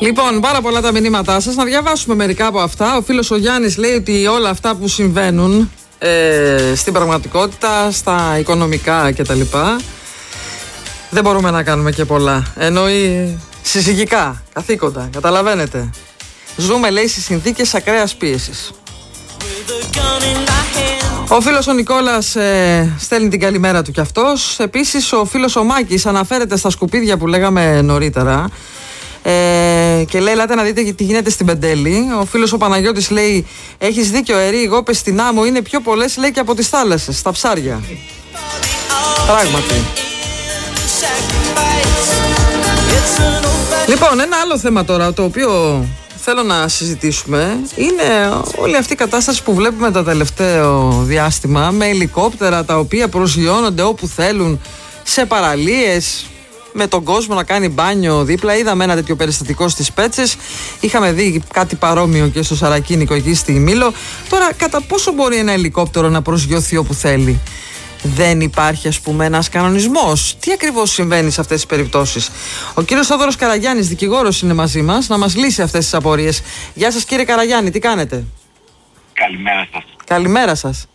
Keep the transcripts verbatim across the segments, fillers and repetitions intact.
Λοιπόν, πάρα πολλά τα μηνύματά σας. Να διαβάσουμε μερικά από αυτά. Ο φίλος ο Γιάννης λέει ότι όλα αυτά που συμβαίνουν ε, στην πραγματικότητα, στα οικονομικά κτλ. Δεν μπορούμε να κάνουμε και πολλά. Εννοεί συζυγικά, καθήκοντα, καταλαβαίνετε. Ζούμε, λέει, στις συνθήκες ακραίας πίεσης. Ο φίλος ο Νικόλας ε, στέλνει την καλημέρα του κι αυτός. Επίσης ο φίλος ο Μάκης αναφέρεται στα σκουπίδια που λέγαμε νωρίτερα ε, και λέει, ελάτε να δείτε τι γίνεται στην Πεντέλη. Ο φίλος ο Παναγιώτης λέει, έχεις δίκιο Ερή, οι γόπες στην άμμο είναι πιο πολλές, λέει, και από τις θάλασσες, στα ψάρια. Πράγματι. Λοιπόν, ένα άλλο θέμα τώρα το οποίο θέλω να συζητήσουμε είναι όλη αυτή η κατάσταση που βλέπουμε το τελευταίο διάστημα με ελικόπτερα τα οποία προσγειώνονται όπου θέλουν σε παραλίες, με τον κόσμο να κάνει μπάνιο δίπλα. Είδαμε ένα τέτοιο περιστατικό στις Πέτσες, είχαμε δει κάτι παρόμοιο και στο Σαρακίνικο εκεί στη Μήλο. Τώρα, κατά πόσο μπορεί ένα ελικόπτερο να προσγειωθεί όπου θέλει? Δεν υπάρχει, ας πούμε, ένας κανονισμός? Τι ακριβώς συμβαίνει σε αυτές τις περιπτώσεις? Ο κύριος Θόδωρος Καραγιάννης, δικηγόρος, είναι μαζί μας να μας λύσει αυτές τις απορίες. Γεια σας, κύριε Καραγιάννη, τι κάνετε? Καλημέρα σας. Καλημέρα σας.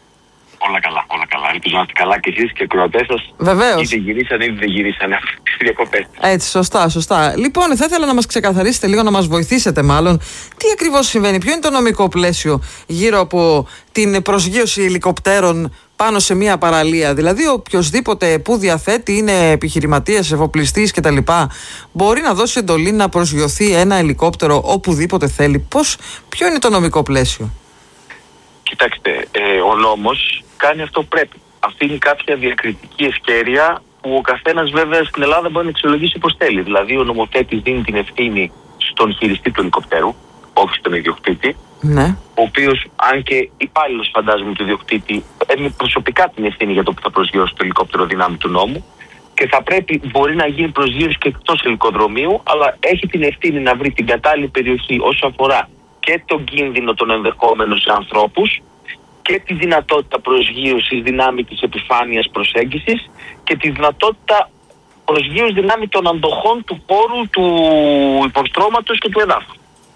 Όλα καλά, όλα καλά. Ελπίζω να είστε καλά και εσείς και οι κροατές σας. Βεβαίως. Είτε γυρίσανε είτε δεν γυρίσανε αυτές τις διακοπές. Έτσι, σωστά, σωστά. Λοιπόν, θα ήθελα να μας ξεκαθαρίσετε λίγο, να μας βοηθήσετε μάλλον, τι ακριβώς συμβαίνει, ποιο είναι το νομικό πλαίσιο γύρω από την προσγείωση ελικοπτέρων πάνω σε μια παραλία? Δηλαδή, οποιοδήποτε που διαθέτει, είναι επιχειρηματίας, εφοπλιστής κτλ., μπορεί να δώσει εντολή να προσγειωθεί ένα ελικόπτερο οπουδήποτε θέλει? Πώς, ποιο είναι το νομικό πλαίσιο? Κοιτάξτε, ε, ο νόμος κάνει αυτό που πρέπει. Αφήνει κάποια διακριτική ευκαιρία που ο καθένας βέβαια στην Ελλάδα μπορεί να αξιολογήσει πως θέλει. Δηλαδή, ο νομοθέτης δίνει την ευθύνη στον χειριστή του ελικοπτέρου, όχι στον ιδιοκτήτη. Ναι. Ο οποίος, αν και υπάλληλος φαντάζομαι του ιδιοκτήτη, έχει προσωπικά την ευθύνη για το που θα προσγειώσει το ελικόπτερο δυνάμει του νόμου, και θα πρέπει, μπορεί να γίνει προσγείωση και εκτός ελικοδρομίου, αλλά έχει την ευθύνη να βρει την κατάλληλη περιοχή όσο αφορά και τον κίνδυνο των ενδεχόμενων σε ανθρώπους και τη δυνατότητα προσγείωσης δυνάμει της επιφάνειας προσέγγισης και τη δυνατότητα προσγείωσης δυνάμει των αντοχών του χώρου, του υποστρώματος και του εδάφους.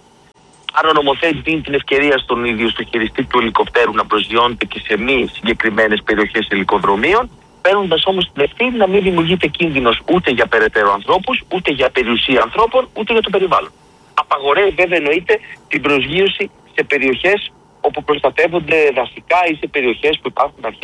Άρα ο νομοθέτης δίνει την ευκαιρία στον ίδιο, στο χειριστή του ελικοπτέρου, να προσγειώνεται και σε μη συγκεκριμένες περιοχές ελικοδρομίων, παίρνοντας όμως την ευθύνη να μην δημιουργείται κίνδυνος ούτε για περαιτέρω ανθρώπους, ούτε για περιουσία ανθρώπων, ούτε για το περιβάλλον. Απαγορεύει βέβαια, εννοείται, την προσγείωση σε περιοχές όπου προστατεύονται δασικά ή σε περιοχές που υπάρχουν αρχαία.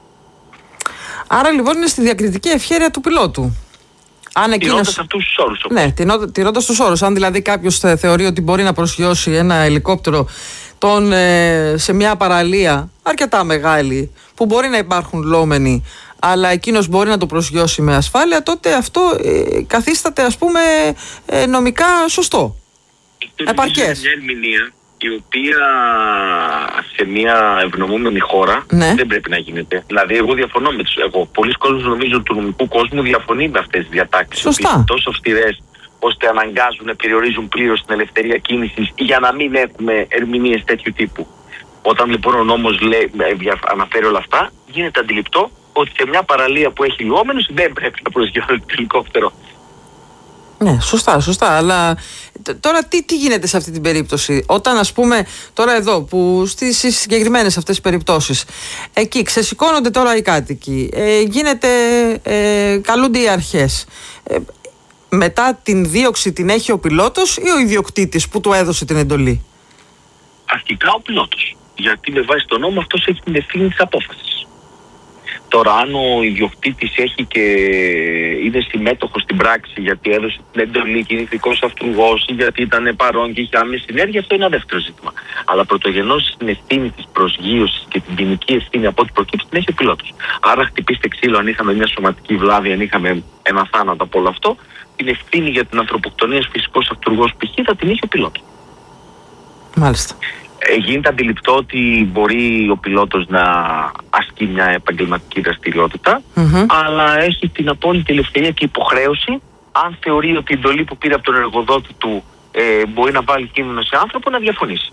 Άρα λοιπόν είναι στη διακριτική ευχέρεια του πιλότου. Αν εκείνος... Τηρώντας αυτούς τους όρους. Ναι, τηρώντας τους όρους. Αν δηλαδή κάποιος θεωρεί ότι μπορεί να προσγειώσει ένα ελικόπτερο τον, ε, σε μια παραλία αρκετά μεγάλη, που μπορεί να υπάρχουν λόμενοι, αλλά εκείνος μπορεί να το προσγειώσει με ασφάλεια, τότε αυτό ε, καθίσταται, ας πούμε, ε, νομικά σωστό. Επαρκές. Μια ερμηνεία η οποία σε μια ευνομούμενη χώρα, ναι, δεν πρέπει να γίνεται. Δηλαδή, εγώ διαφωνώ με τους. Εγώ, πολλοί κόσμοι, νομίζω, του νομικού κόσμου διαφωνεί με αυτές τις διατάξεις. Σωστά. Που είναι τόσο αυστηρές ώστε αναγκάζουν να περιορίζουν πλήρως την ελευθερία κίνησης, για να μην έχουμε ερμηνείες τέτοιου τύπου. Όταν λοιπόν ο νόμος λέει, αναφέρει όλα αυτά, γίνεται αντιληπτό ότι σε μια παραλία που έχει λιόμενους δεν πρέπει να προσγειώνεται το ελικόπτερο. Ναι, σωστά, σωστά. Αλλά τώρα τι, τι γίνεται σε αυτή την περίπτωση? Όταν, ας πούμε, τώρα εδώ που στις συγκεκριμένες αυτές τις περιπτώσεις, εκεί ξεσηκώνονται τώρα οι κάτοικοι, ε, γίνεται, ε, καλούνται οι αρχές. Ε, μετά την δίωξη την έχει ο πιλότος ή ο ιδιοκτήτης που του έδωσε την εντολή? Αρχικά ο πιλότος. Γιατί με βάση τον νόμο αυτός έχει την ευθύνη της απόφασης. Τώρα, αν ο ιδιοκτήτης έχει και είναι συμμέτοχος στην πράξη, γιατί έδωσε την εντολή και είναι ηθικός αυτούργος, ή γιατί ήταν παρόν και είχε άμεση συνέργεια, αυτό είναι ένα δεύτερο ζήτημα. Αλλά πρωτογενώς την ευθύνη της προσγείωσης και την ποινική ευθύνη από ό,τι προκύψει την έχει ο πιλότος. Άρα, χτυπήστε ξύλο, αν είχαμε μια σωματική βλάβη, αν είχαμε ένα θάνατο από όλο αυτό, την ευθύνη για την ανθρωποκτονία φυσικός αυτούργος π.χ. θα την είχε ο πιλότος. Μάλιστα. Ε, γίνεται αντιληπτό ότι μπορεί ο πιλότος να ασκεί μια επαγγελματική δραστηριότητα, mm-hmm. αλλά έχει την απόλυτη ελευθερία και υποχρέωση, αν θεωρεί ότι η εντολή που πήρε από τον εργοδότη του ε, μπορεί να βάλει κίνδυνο σε άνθρωπο, να διαφωνήσει.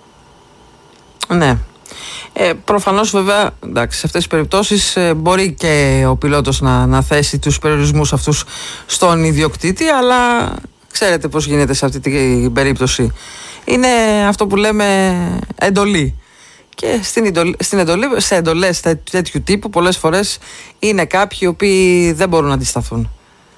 Ναι. Ε, προφανώς βέβαια, εντάξει, σε αυτές τις περιπτώσεις ε, μπορεί και ο πιλότος να, να θέσει τους περιορισμούς αυτούς στον ιδιοκτήτη, αλλά ξέρετε πώς γίνεται σε αυτή την περίπτωση. Είναι αυτό που λέμε εντολή. Και στην εντολή, στην εντολή, σε εντολές τέτοιου τύπου πολλές φορές είναι κάποιοι οι οποίοι δεν μπορούν να αντισταθούν.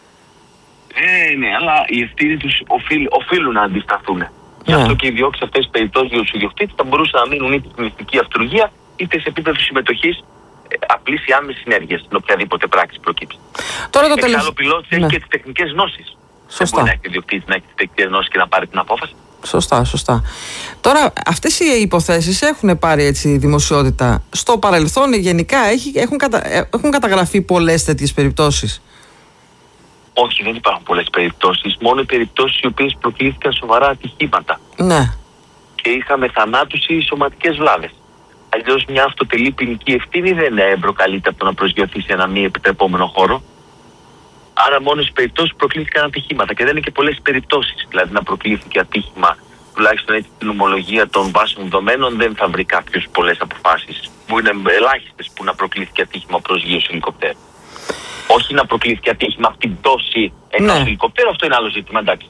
Ε, ναι, αλλά οι ευθύνοι τους οφείλ, οφείλουν να αντισταθούν. Ναι. Γι' αυτό και οι διώξεις αυτές τις περιπτώσεις για τους ιδιοκτήτες θα μπορούσαν να μείνουν είτε στην μυστική αυτουργία είτε σε επίπεδο συμμετοχής ε, απλής ή άμεσης συνέργειας στην οποιαδήποτε πράξη προκύψει. Τώρα το τελευταίο. τελευ... Ο πιλότης ναι. έχει και τις τεχνικές γνώσεις. Σωστά. Δεν μπορεί να έχει ιδιοκτήτης να έχει τις τεχνικές γνώσεις και να πάρει την απόφαση. Σωστά, σωστά. Τώρα, αυτές οι υποθέσεις έχουν πάρει έτσι δημοσιότητα. Στο παρελθόν γενικά έχει, έχουν, κατα, έχουν καταγραφεί πολλές τέτοιες περιπτώσεις. Όχι, δεν υπάρχουν πολλές περιπτώσεις. Μόνο οι περιπτώσεις οι οποίες προκλήθηκαν σοβαρά ατυχήματα. Ναι. Και είχαμε θανάτους ή σωματικές βλάβες. Αλλιώς μια αυτοτελή ποινική ευθύνη δεν προκαλείται από το να προσγειωθεί σε ένα μη επιτρεπόμενο χώρο. Άρα μόνο στις περιπτώσεις προκλήθηκαν ατυχήματα. Και δεν είναι και πολλές περιπτώσεις. Δηλαδή να προκλήθηκε ατύχημα, τουλάχιστον έτσι την ομολογία των βάσεων δεδομένων, δεν θα βρει κάποιος πολλές αποφάσεις. Που είναι ελάχιστες που να προκλήθηκε ατύχημα προσγείωση ελικοπτέρου. Όχι να προκλήθηκε ατύχημα από την πτώση ενός ναι. ελικοπτέρου, αυτό είναι άλλο ζήτημα, εντάξει.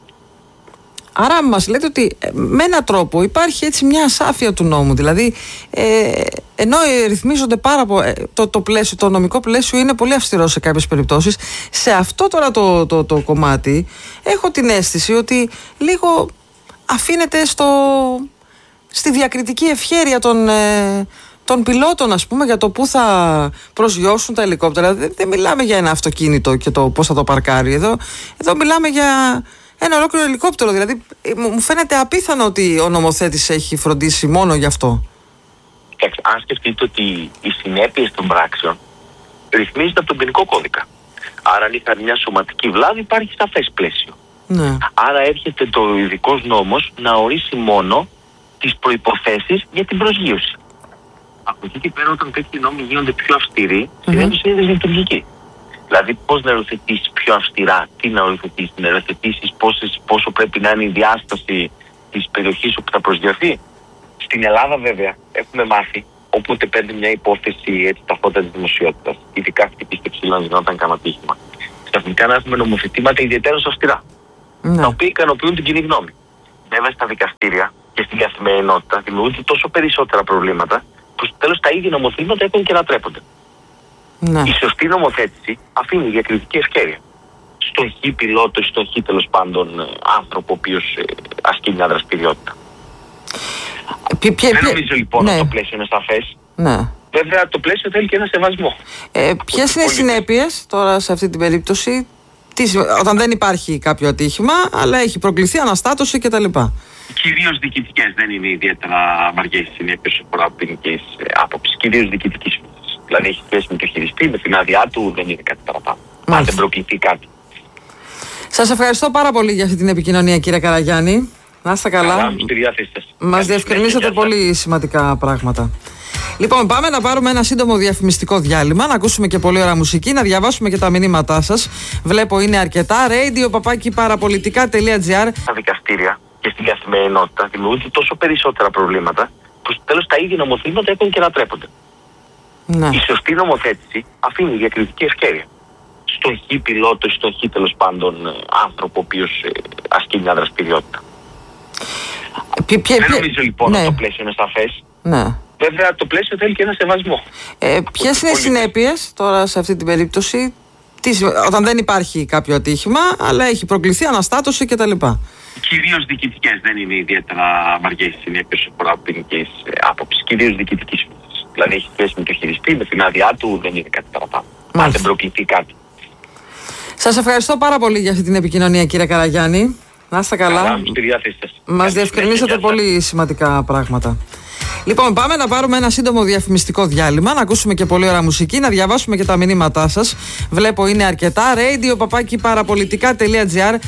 Άρα μας λέτε ότι με έναν τρόπο υπάρχει έτσι μια ασάφεια του νόμου. Δηλαδή, ε, ενώ ρυθμίζονται πάρα πολύ, το, το, πλαίσιο, το νομικό πλαίσιο είναι πολύ αυστηρό σε κάποιες περιπτώσεις. Σε αυτό τώρα το, το, το κομμάτι έχω την αίσθηση ότι λίγο αφήνεται στο, στη διακριτική ευχέρεια των, ε, των πιλότων, ας πούμε, για το πού θα προσγειώσουν τα ελικόπτερα. Δεν, δεν μιλάμε για ένα αυτοκίνητο και το πώς θα το παρκάρει. Εδώ, εδώ μιλάμε για ένα ολόκληρο ελικόπτερο. Δηλαδή, μου φαίνεται απίθανο ότι ο νομοθέτης έχει φροντίσει μόνο γι' αυτό. Κοιτάξτε, αν σκεφτείτε ότι οι συνέπειες των πράξεων ρυθμίζονται από τον ποινικό κώδικα. Άρα, αν είχαν μια σωματική βλάβη, υπάρχει σαφές πλαίσιο. Ναι. Άρα, έρχεται το ειδικός νόμος να ορίσει μόνο τις προϋποθέσεις για την προσγείωση. Από εκεί και πέρα, όταν τέτοιοι νόμοι γίνονται πιο αυστηροί, mm-hmm. συνήθως είναι λειτουργικοί. Δηλαδή, πώς να οριοθετήσεις πιο αυστηρά, τι να οριοθετήσεις, να οριοθετήσεις πόσο πρέπει να είναι η διάσταση της περιοχής όπου θα προσγειωθεί. Στην Ελλάδα, βέβαια, έχουμε μάθει, όποτε παίρνει μια υπόθεση έτσι ταυτότητα της δημοσιότητας, ειδικά χτυπήστε ψηλά, γινόταν κανένα ατύχημα, ξαφνικά να έχουμε νομοθετήματα ιδιαίτερα αυστηρά, ναι. τα οποία ικανοποιούν την κοινή γνώμη. Βέβαια, στα δικαστήρια και στην καθημερινότητα δημιουργούνται τόσο περισσότερα προβλήματα, που στο τέλος τα ίδια νομοθετήματα έχουν και ανατρέπονται. Ναι. Η σωστή νομοθέτηση αφήνει διακριτική ευκαιρία στον χ πιλότο ή στον χ τέλος πάντων άνθρωπο ο οποίος ε, ασκεί μια δραστηριότητα. Ποι, ποι, Δεν ποι, νομίζω λοιπόν ναι. ότι το πλαίσιο είναι σαφές. Ναι. Βέβαια το πλαίσιο θέλει και ένα σεβασμό. Ε, ποιες είναι οι συνέπειες τώρα σε αυτή την περίπτωση, τι, όταν δεν υπάρχει κάποιο ατύχημα, αλλά έχει προκληθεί αναστάτωση κτλ. Κυρίως διοικητικές, δεν είναι ιδιαίτερα βαριές συνέπειες από ποινικής άποψης. Κυρίως διοικητικής. Δηλαδή έχει σχέση με το χειριστή, με την άδειά του, δεν είναι κάτι παραπάνω. Αν δεν προκληθεί κάτι. Σας ευχαριστώ πάρα πολύ για αυτή την επικοινωνία, κύριε Καραγιάννη. Να είστε καλά. Μας διευκρινίσατε πολύ σημαντικά πράγματα. Λοιπόν, πάμε να πάρουμε ένα σύντομο διαφημιστικό διάλειμμα, να ακούσουμε και πολύ ωραία μουσική, να διαβάσουμε και τα μηνύματά σας. Βλέπω είναι αρκετά. radio παπάκι παραπολιτικά τελεία τζι άρ. Στα δικαστήρια και στην καθημερινότητα δημιουργούνται τόσο περισσότερα προβλήματα, που στο τέλος τα ίδια νομοθετήματα έχουν και ανατρέπονται. Ναι. Η σωστή νομοθέτηση αφήνει διακριτική ευκαιρία στον χ πιλότο ή στον χ τέλος πάντων άνθρωπο ο οποίος ε, ασκεί μια δραστηριότητα. Ποι, ποι, Δεν ποι, νομίζω λοιπόν ναι. ότι το πλαίσιο είναι σαφές. Ναι. Βέβαια το πλαίσιο θέλει και ένα σεβασμό. Ε, ποιες είναι οι συνέπειες τώρα σε αυτή την περίπτωση, τι, όταν δεν υπάρχει κάποιο ατύχημα, αλλά έχει προκληθεί αναστάτωση κτλ. Κυρίως διοικητικές, δεν είναι ιδιαίτερα βαριές συνέπειες από ποινικής άποψης. Κυρίως διοικητικής. Δηλαδή έχει σχέση με το χειριστή, με την άδειά του, δεν είναι κάτι παραπάνω. Αν δεν προκληθεί κάτι. Σας ευχαριστώ πάρα πολύ για αυτή την επικοινωνία, κύριε Καραγιάννη. Να είστε καλά. Καλά, μας διευκρινίσατε πολύ σημαντικά πράγματα. Λοιπόν, πάμε να πάρουμε ένα σύντομο διαφημιστικό διάλειμμα, να ακούσουμε και πολύ ωραία μουσική, να διαβάσουμε και τα μηνύματά σας. Βλέπω είναι αρκετά. radio παπάκι παραπολιτικά τελεία τζι άρ.